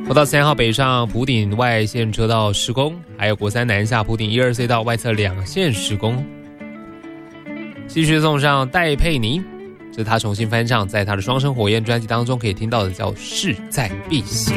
国道3号北上埔顶外线车道施工，还有国三南下埔顶1、2隧道外侧2线施工。继续送上戴佩妮，这是他重新翻唱，在他的《双生火焰》专辑当中可以听到的，叫《势在必行》。